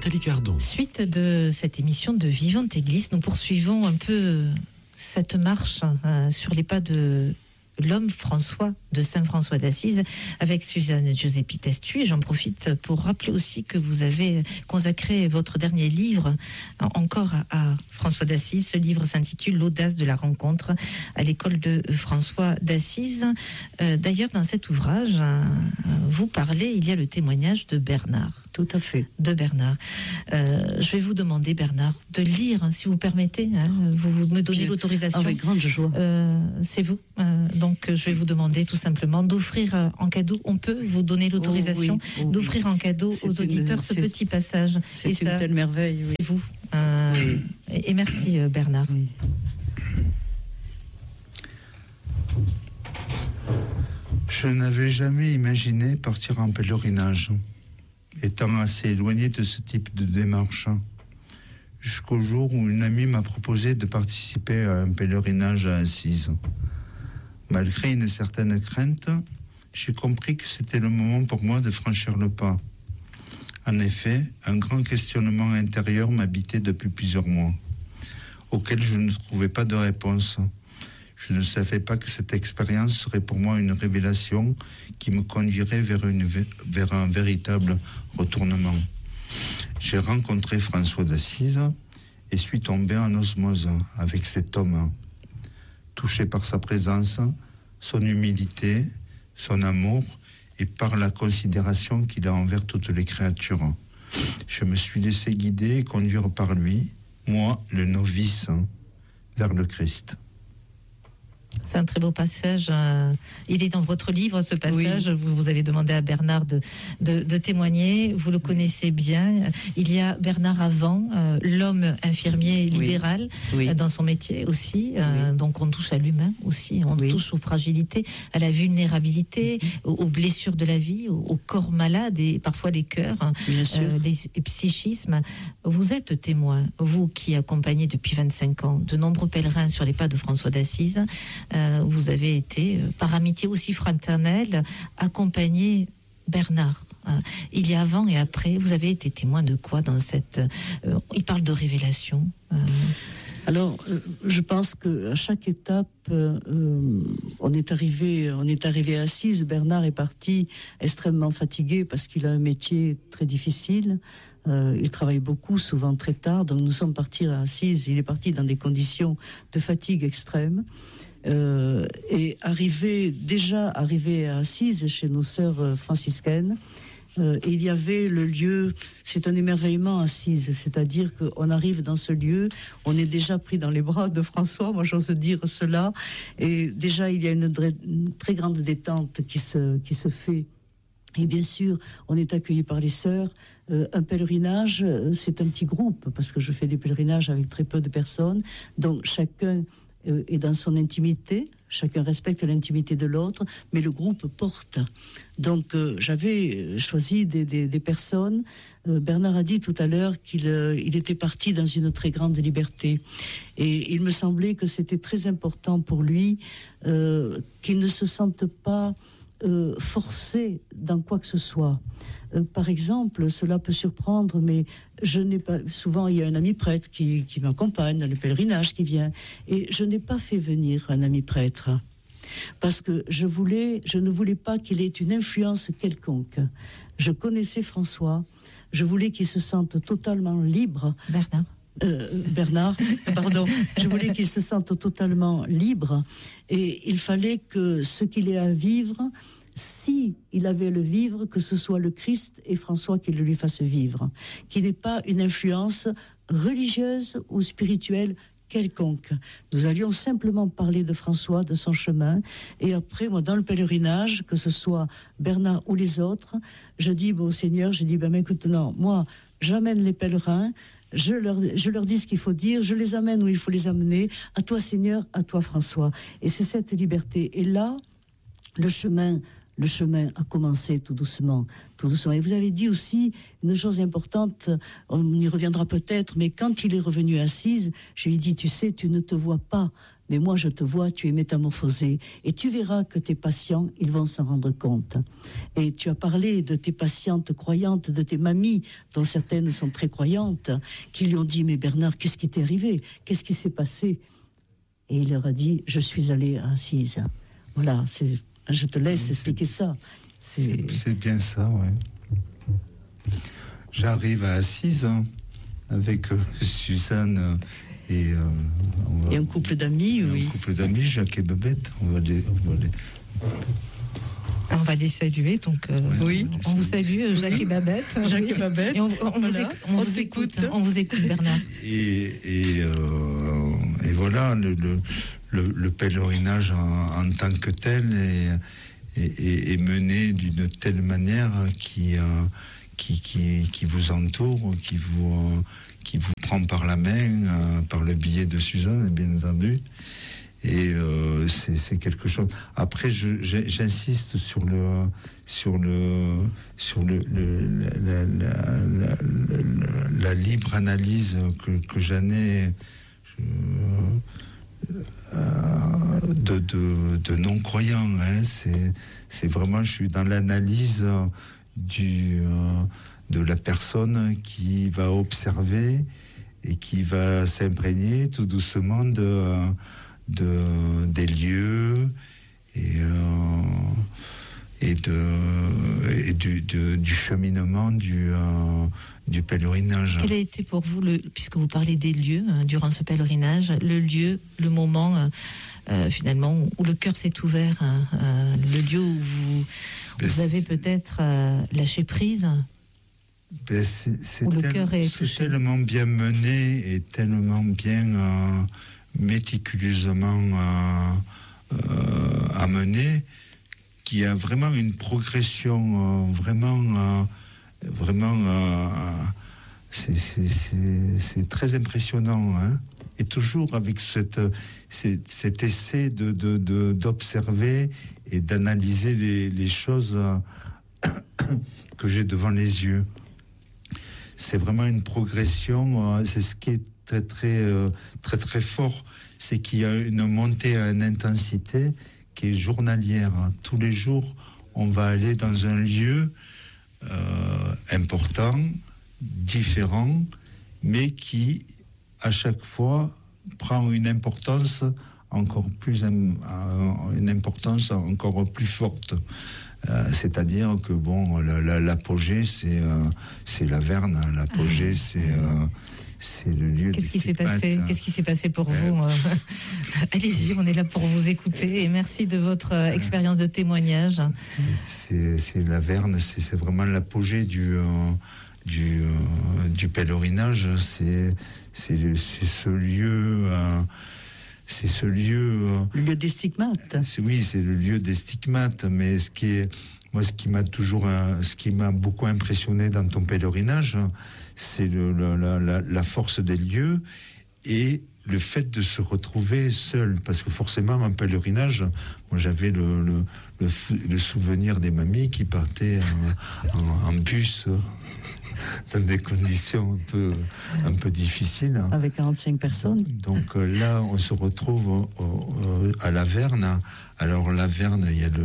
Nathalie Cardon. Suite de cette émission de Vivante Église, nous poursuivons un peu cette marche sur les pas de l'homme François de Saint-François d'Assise avec Suzanne Giuseppi Testu. Et j'en profite pour rappeler aussi que vous avez consacré votre dernier livre encore à François d'Assise. Ce livre s'intitule L'audace de la rencontre à l'école de François d'Assise. D'ailleurs, dans cet ouvrage, vous parlez, il y a le témoignage de Bernard. Tout à fait. De Bernard. Je vais vous demander, Bernard, de lire, si vous permettez. Vous me donnez l'autorisation. Avec grande joie. C'est vous. Donc, je vais vous demander tout simplement d'offrir en cadeau. On peut vous donner l'autorisation d'offrir en cadeau aux auditeurs ce petit passage. C'est une telle merveille. Oui. C'est vous. Et merci, Bernard. Oui. Je n'avais jamais imaginé partir en pèlerinage, étant assez éloigné de ce type de démarche, jusqu'au jour où une amie m'a proposé de participer à un pèlerinage à Assise. Malgré une certaine crainte, j'ai compris que c'était le moment pour moi de franchir le pas. En effet, un grand questionnement intérieur m'habitait depuis plusieurs mois, auquel je ne trouvais pas de réponse. Je ne savais pas que cette expérience serait pour moi une révélation qui me conduirait vers un véritable retournement. J'ai rencontré François d'Assise et suis tombé en osmose avec cet homme. Touché par sa présence, son humilité, son amour et par la considération qu'il a envers toutes les créatures. Je me suis laissé guider et conduire par lui, moi, le novice, vers le Christ. C'est un très beau passage. Il est dans votre livre, ce passage. Oui. Vous avez demandé à Bernard de témoigner. Vous le connaissez bien. Il y a Bernard avant, l'homme infirmier libéral, dans son métier aussi. Donc on touche à l'humain aussi. On touche aux fragilités, à la vulnérabilité, aux blessures de la vie, au corps malade et parfois les cœurs, les psychismes. Vous êtes témoin, vous qui accompagnez depuis 25 ans de nombreux pèlerins sur les pas de François d'Assise. Vous avez été, par amitié aussi fraternelle, accompagné Bernard. Il y a avant et après, vous avez été témoin de quoi dans cette... il parle de révélation. Alors, je pense qu'à chaque étape, on est arrivé à Assise. Bernard est parti extrêmement fatigué parce qu'il a un métier très difficile. Il travaille beaucoup, souvent très tard. Donc nous sommes partis à Assise. Il est parti dans des conditions de fatigue extrême. Et arrivé à Assise, chez nos sœurs franciscaines, il y avait le lieu, c'est un émerveillement Assise, c'est-à-dire qu'on arrive dans ce lieu, on est déjà pris dans les bras de François, moi j'ose dire cela, et déjà il y a une très grande détente qui se fait. Et bien sûr, on est accueilli par les sœurs. Un pèlerinage, c'est un petit groupe, parce que je fais des pèlerinages avec très peu de personnes, donc chacun est dans son intimité, chacun respecte l'intimité de l'autre, mais le groupe porte. Donc j'avais choisi des personnes. Bernard a dit tout à l'heure qu'il était parti dans une très grande liberté. Et il me semblait que c'était très important pour lui qu'il ne se sente pas forcé dans quoi que ce soit. Par exemple, cela peut surprendre, mais je n'ai pas. Souvent, il y a un ami prêtre qui m'accompagne dans le pèlerinage qui vient, et je n'ai pas fait venir un ami prêtre parce que je ne voulais pas qu'il ait une influence quelconque. Je connaissais François, je voulais qu'il se sente totalement libre. Bernard, pardon. Je voulais qu'il se sente totalement libre, et il fallait que ce qu'il ait à vivre, si il avait à le vivre, que ce soit le Christ et François qui le lui fasse vivre, qu'il n'ait pas une influence religieuse ou spirituelle quelconque. Nous allions simplement parler de François, de son chemin, et après, moi, dans le pèlerinage, que ce soit Bernard ou les autres, je dis au Seigneur, écoute, non, moi, j'amène les pèlerins, je leur dis ce qu'il faut dire, je les amène où il faut les amener, à toi Seigneur, à toi François. Et c'est cette liberté. Et là, le chemin le chemin a commencé tout doucement, tout doucement. Et vous avez dit aussi une chose importante, on y reviendra peut-être, mais quand il est revenu à Assise, je lui ai dit, tu sais, tu ne te vois pas, mais moi je te vois, tu es métamorphosé, et tu verras que tes patients, ils vont s'en rendre compte. Et tu as parlé de tes patientes croyantes, de tes mamies, dont certaines sont très croyantes, qui lui ont dit, mais Bernard, qu'est-ce qui t'est arrivé? Qu'est-ce qui s'est passé? Et il leur a dit, je suis allé à Assise. Voilà, je te laisse expliquer ça. C'est bien ça, ouais. J'arrive à Assise avec Suzanne et un couple d'amis, oui. Un couple d'amis, Jacques et Babette. On va les saluer, donc oui. On vous salue, Jacques et Babette. Jacques et Babette. Et on vous écoute, Bernard. Et voilà, le pèlerinage en tant que tel est mené d'une telle manière qui vous entoure, qui vous prend par la main, par le biais de Suzanne, bien entendu. Et c'est quelque chose. Après, j'insiste sur la libre analyse que j'en ai de non-croyants. Hein. C'est vraiment, je suis dans l'analyse de la personne qui va observer et qui va s'imprégner tout doucement des lieux et du cheminement du pèlerinage. Quel a été pour vous, puisque vous parlez des lieux durant ce pèlerinage, le lieu, le moment finalement où le cœur s'est ouvert, le lieu où vous avez peut-être lâché prise? C'est tellement bien mené et tellement bien méticuleusement amené qu'il y a vraiment une progression c'est très impressionnant, hein. Et toujours avec cet essai d'observer et d'analyser les choses que j'ai devant les yeux. C'est vraiment une progression, c'est ce qui est très fort, c'est qu'il y a une montée à une intensité qui est journalière. Tous les jours, on va aller dans un lieu important, différent, mais qui, à chaque fois, prend une importance encore plus forte. C'est-à-dire que l'apogée, c'est la Verne. L'apogée, c'est le lieu. Qu'est-ce qui s'est passé? Qu'est-ce qui s'est passé pour vous? Allez-y, on est là pour vous écouter et merci de votre expérience de témoignage. C'est la Verne, c'est vraiment l'apogée du pèlerinage. C'est ce lieu. C'est ce lieu. Le lieu des stigmates. Oui, c'est le lieu des stigmates. Mais ce qui m'a beaucoup impressionné dans ton pèlerinage, c'est la force des lieux et le fait de se retrouver seul. Parce que forcément, en pèlerinage, moi j'avais le souvenir des mamies qui partaient en bus dans des conditions un peu difficiles. Avec 45 personnes. Donc là, on se retrouve à la Verne. Alors la Verne, il y a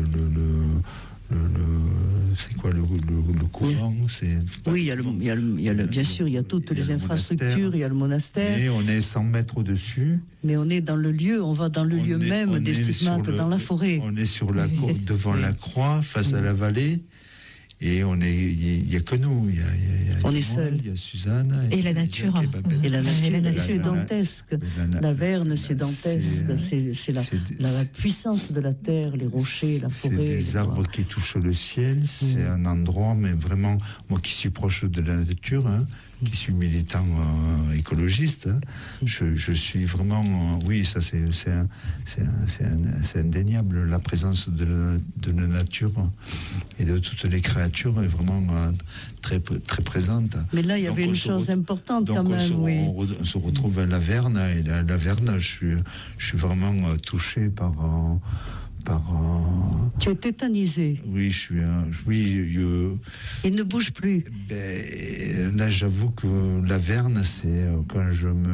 c'est quoi le courant? Oui, bien sûr, il y a toutes les infrastructures, il y a le monastère. Et on est 100 mètres au-dessus. Mais on est dans le lieu, on va dans le lieu même des stigmates, dans la forêt. On est sur devant la croix, face à la vallée. Et il n'y a que nous. On est seuls. Il y a Suzanne. Et la nature. Et la nature, c'est dantesque. La Verne, c'est dantesque. C'est la puissance de la terre, les rochers, la forêt. C'est des arbres qui touchent le ciel. C'est un endroit, mais vraiment, moi qui suis proche de la nature, qui suis militant écologiste, je suis vraiment... oui, ça c'est indéniable. La présence de la nature et de toutes les créatures est vraiment très, très présente. Mais là, il y avait une chose importante quand même. On se retrouve à la Verne, et la Verne, je suis vraiment touché par Tu es tétanisé. Oui, je suis Il ne bouge plus. Là, j'avoue que la Verne, c'est quand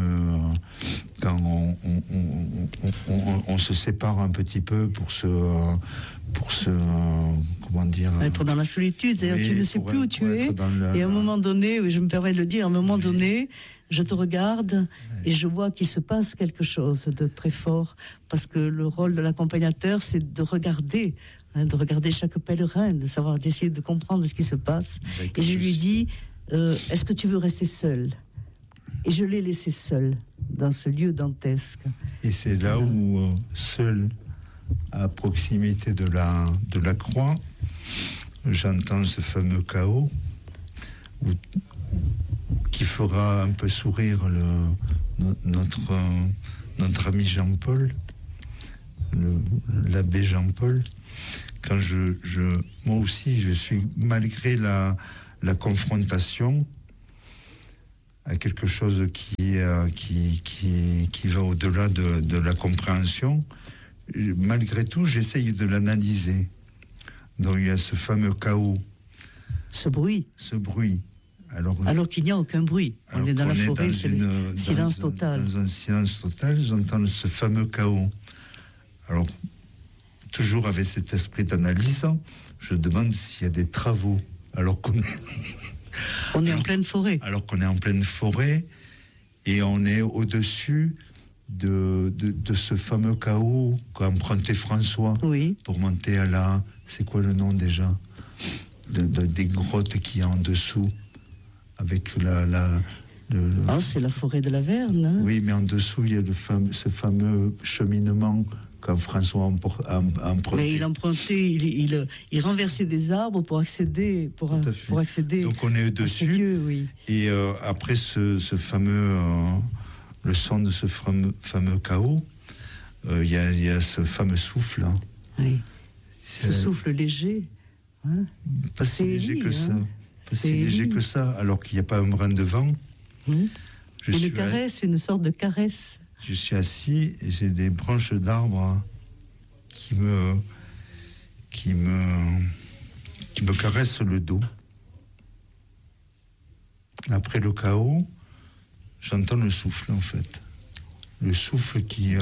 on se sépare un petit peu pour se comment dire, être dans la solitude, c'est-à-dire tu ne sais plus où tu es, et à un moment donné, je me permets de le dire, à un moment donné, je te regarde et je vois qu'il se passe quelque chose de très fort, parce que le rôle de l'accompagnateur, c'est de regarder chaque pèlerin, d'essayer de comprendre ce qui se passe. Et je lui dis, est-ce que tu veux rester seul? Et je l'ai laissé seul dans ce lieu dantesque. Et c'est là où seul, à proximité de la croix, j'entends ce fameux chaos qui fera un peu sourire notre ami Jean-Paul, l'abbé Jean-Paul. Quand moi aussi, je suis, malgré la confrontation, à quelque chose qui va au-delà de la compréhension, malgré tout, j'essaye de l'analyser. Donc il y a ce fameux chaos. Ce bruit. Alors qu'il n'y a aucun bruit. On est dans la forêt, c'est le silence total. Dans un silence total, j'entends ce fameux chaos. Alors, toujours avec cet esprit d'analyse, je demande s'il y a des travaux. Alors qu'on est en pleine forêt. Alors qu'on est en pleine forêt et on est au-dessus de ce fameux chaos qu'a emprunté François pour monter à c'est quoi le nom déjà des grottes qu'il y a en dessous avec c'est la forêt de la Verne. Hein. Oui, mais en dessous il y a ce fameux cheminement quand François a emprunté. Mais il empruntait, il renversait des arbres pour accéder, pour accéder. Donc on est au-dessus. Dieu, oui. Et après ce fameux, le son de ce fameux chaos, il y a ce fameux souffle. Hein. Oui. Ce souffle léger. Hein. Pas si léger que ça. Pas si léger que ça, alors qu'il n'y a pas un brin de vent. Une caresse, une sorte de caresse. Je suis assis et j'ai des branches d'arbres qui me caressent le dos. Après le chaos, j'entends le souffle en fait. Le souffle qui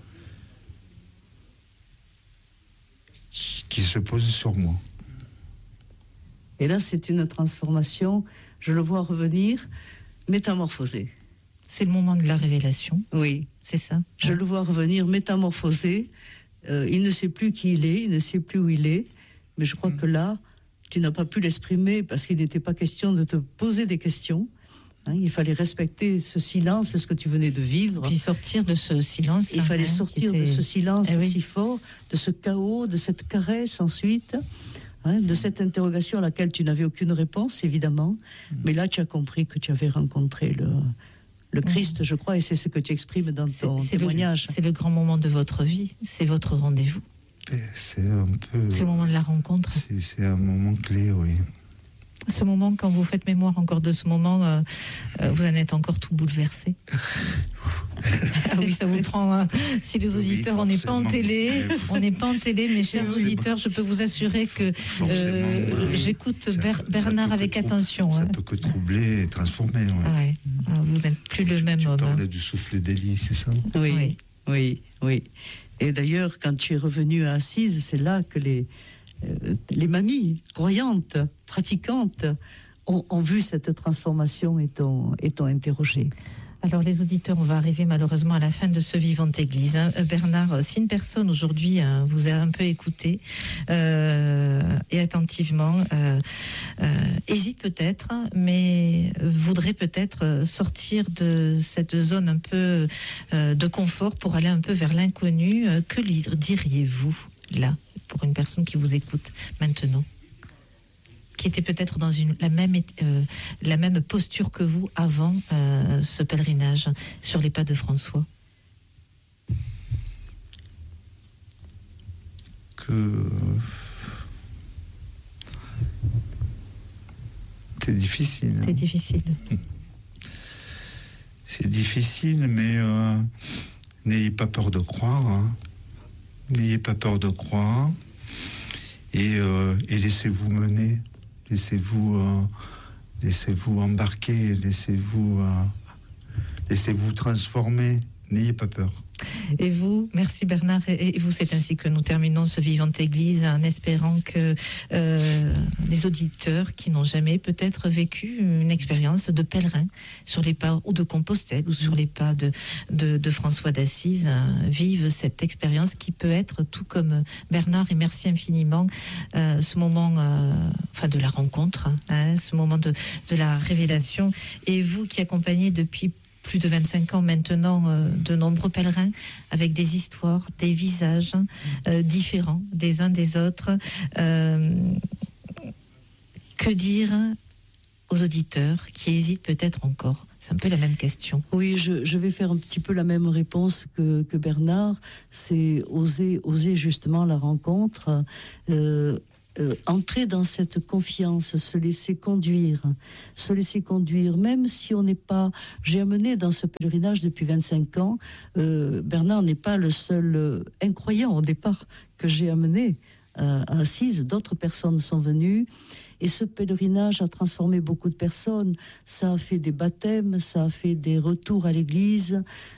se pose sur moi. Et là, c'est une transformation. Je le vois revenir, métamorphosé. C'est le moment de la révélation. Oui. C'est ça. Je le vois revenir métamorphosé. Il ne sait plus qui il est, il ne sait plus où il est. Mais je crois que là, tu n'as pas pu l'exprimer parce qu'il n'était pas question de te poser des questions. Il fallait respecter ce silence, ce que tu venais de vivre. Puis sortir de ce silence. Il fallait sortir de ce silence si fort, de ce chaos, de cette caresse ensuite, de cette interrogation à laquelle tu n'avais aucune réponse, évidemment. Mais là, tu as compris que tu avais rencontré le Christ, je crois, et c'est ce que tu exprimes dans ton témoignage. C'est le grand moment de votre vie, c'est votre rendez-vous. C'est le moment de la rencontre. C'est un moment clé, oui. Ce moment, quand vous faites mémoire encore de ce moment, vous en êtes encore tout bouleversé. Ah oui, ça vous prend. Si les auditeurs, on n'est pas en télé, mes chers auditeurs, je peux vous assurer que j'écoute Bernard avec attention. Ça peut que troubler et transformer. Ouais. Vous n'êtes plus le même homme. Tu parlais du souffle d'Élie, c'est ça? Oui. Et d'ailleurs, quand tu es revenu à Assise, c'est là que les mamies croyantes, pratiquantes, ont vu cette transformation et t'ont interrogé. Alors les auditeurs, on va arriver malheureusement à la fin de ce Vivante Église. Bernard, si une personne aujourd'hui vous a un peu écouté et attentivement, hésite peut-être, mais voudrait peut-être sortir de cette zone un peu de confort pour aller un peu vers l'inconnu, que diriez-vous là, pour une personne qui vous écoute maintenant, qui était peut-être dans la même posture que vous avant ce pèlerinage sur les pas de François? C'est difficile. C'est difficile. C'est difficile, mais n'ayez pas peur de croire. N'ayez pas peur de croire et laissez-vous mener, laissez-vous embarquer, laissez-vous transformer. N'ayez pas peur. Et vous, merci Bernard, et vous, c'est ainsi que nous terminons ce Vivante Église, en espérant que les auditeurs qui n'ont jamais peut-être vécu une expérience de pèlerin sur les pas ou de Compostelle ou sur les pas de François d'Assise vivent cette expérience qui peut être tout comme Bernard, et merci infiniment ce moment de la rencontre, ce moment de la révélation, et vous qui accompagnez depuis plus de 25 ans maintenant de nombreux pèlerins avec des histoires, des visages différents des uns des autres. Que dire aux auditeurs qui hésitent peut-être encore? C'est un peu la même question. Oui, je vais faire un petit peu la même réponse que Bernard. C'est oser justement la rencontre. Entrer dans cette confiance, se laisser conduire, même si on n'est pas... J'ai amené dans ce pèlerinage depuis 25 ans, Bernard n'est pas le seul incroyant au départ que j'ai amené à Assise, d'autres personnes sont venues, et ce pèlerinage a transformé beaucoup de personnes. Ça a fait des baptêmes, ça a fait des retours à l'église,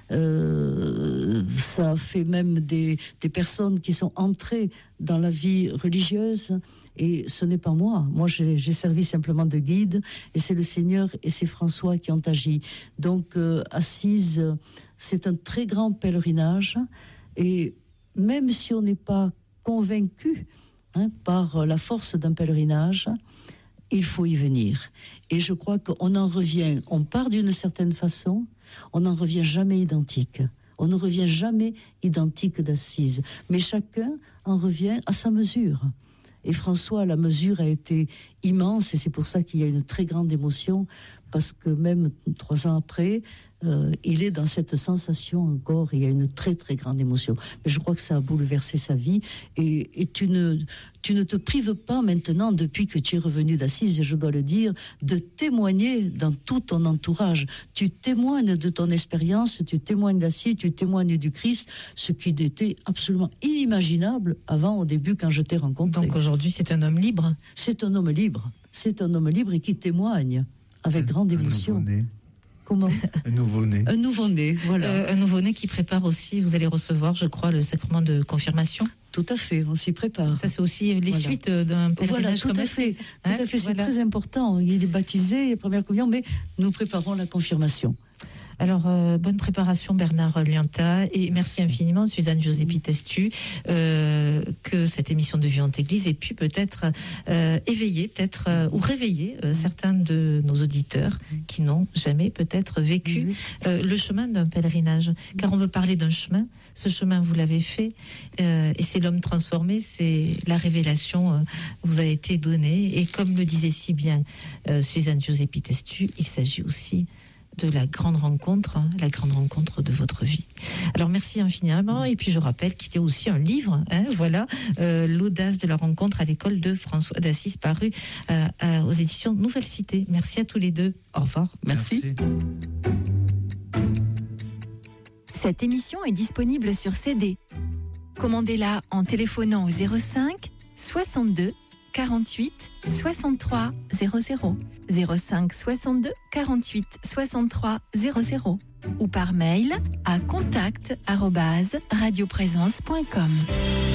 ça a fait même des personnes qui sont entrées dans la vie religieuse. Et ce n'est pas moi. Moi, j'ai servi simplement de guide, et c'est le Seigneur et c'est François qui ont agi. Donc, Assise, c'est un très grand pèlerinage, et même si on n'est pas convaincu par la force d'un pèlerinage, il faut y venir. Et je crois qu'on en revient, on part d'une certaine façon, on n'en revient jamais identique. On ne revient jamais identique d'Assise, mais chacun en revient à sa mesure. Et François, la mesure a été immense, et c'est pour ça qu'il y a une très grande émotion, parce que même 3 ans après, il est dans cette sensation encore, il y a une très très grande émotion. Mais je crois que ça a bouleversé sa vie, et tu ne te prives pas maintenant, depuis que tu es revenu d'Assise, et je dois le dire, de témoigner dans tout ton entourage. Tu témoignes de ton expérience, tu témoignes d'Assise, tu témoignes du Christ, ce qui n'était absolument inimaginable avant, au début, quand je t'ai rencontré. Donc aujourd'hui, c'est un homme libre. C'est un homme libre. C'est un homme libre et qui témoigne avec grande émotion. Comment ? Un nouveau-né. Un nouveau-né, voilà. Un nouveau-né qui prépare aussi, vous allez recevoir, je crois, le sacrement de confirmation. Tout à fait, on s'y prépare. Ça, c'est aussi les suites d'un pèlerinage comme Assise. Tout à fait, c'est très important. Il est baptisé, il est première communion, mais nous préparons la confirmation. Alors, bonne préparation Bernard Lianta, et merci infiniment Suzanne Giuseppi Testu, que cette émission de Vivante Église ait pu peut-être éveiller, ou réveiller certains de nos auditeurs qui n'ont jamais peut-être vécu le chemin d'un pèlerinage. Car on veut parler d'un chemin, ce chemin vous l'avez fait, et c'est l'homme transformé, c'est la révélation vous a été donnée, et comme le disait si bien Suzanne Giuseppi Testu, il s'agit aussi de la grande rencontre de votre vie. Alors merci infiniment, et puis je rappelle qu'il y a aussi un livre, l'audace de la rencontre à l'école de François d'Assise, paru aux éditions Nouvelle Cité. Merci à tous les deux. Au revoir. Merci. Cette émission est disponible sur CD. Commandez-la en téléphonant au 05 62 48 63 00, 05 62 48 63 00, ou par mail à contact@radioprésence.com.